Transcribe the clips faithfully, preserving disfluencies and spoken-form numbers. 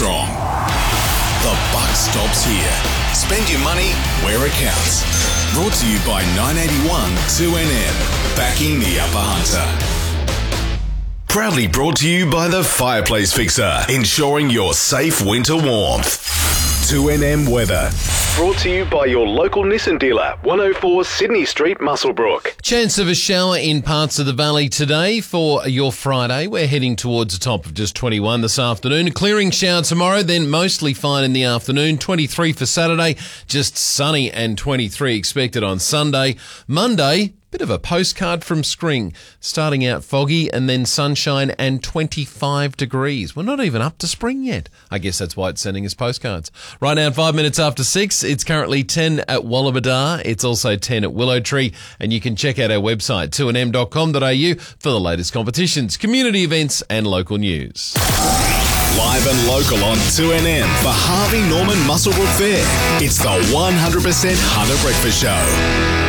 Armstrong. The buck stops here. Spend your money where it counts. Brought to you by nine eighty-one two N M. Backing the Upper Hunter. Proudly brought to you by the Fireplace Fixer, ensuring your safe winter warmth. two N M weather. Brought to you by your local Nissan dealer, one oh four Sydney Street, Muswellbrook. Chance of a shower in parts of the valley today for your Friday. We're heading towards a top of just twenty-one this afternoon. A clearing shower tomorrow, then mostly fine in the afternoon. twenty-three for Saturday, just sunny, and twenty-three expected on Sunday. Monday, bit of a postcard from spring. Starting out foggy and then sunshine and twenty-five degrees. We're not even up to spring yet. I guess that's why it's sending us postcards. Right now, five minutes after six, it's currently ten at Wallabadar. It's also ten at Willow Tree. And you can check out our website, two n m dot com dot a u, for the latest competitions, community events and local news. Live and local on two N M for Harvey Norman Muswellbrook Fair. It's the one hundred percent Hunter Breakfast Show.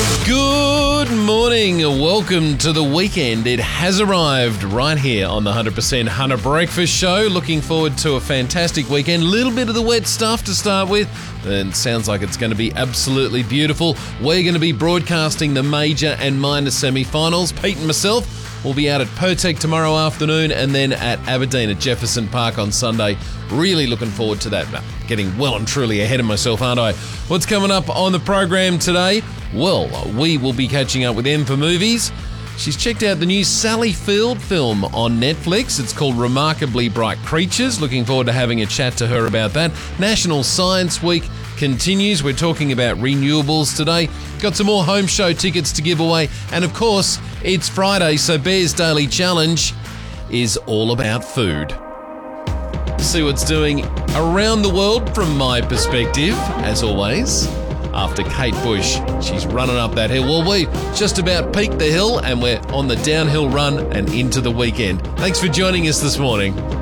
Good morning. Welcome to the weekend. It has arrived right here on the one hundred percent Hunter Breakfast Show. Looking forward to a fantastic weekend. A little bit of the wet stuff to start with. And sounds like it's going to be absolutely beautiful. We're going to be broadcasting the major and minor semi-finals. Pete and myself will be out at Pertec tomorrow afternoon and then at Aberdeen at Jefferson Park on Sunday. Really looking forward to that. Getting well and truly ahead of myself, aren't I? What's coming up on the program today? Well, we will be catching up with Em for Movies. She's checked out the new Sally Field film on Netflix. It's called Remarkably Bright Creatures. Looking forward to having a chat to her about that. National Science Week continues. We're talking about renewables today. Got some more home show tickets to give away. And of course, it's Friday, so Bear's Daily Challenge is all about food. See what's doing around the world from my perspective, as always. After Kate Bush, she's running up that hill. Well, we just about peaked the hill and we're on the downhill run and into the weekend. Thanks for joining us this morning.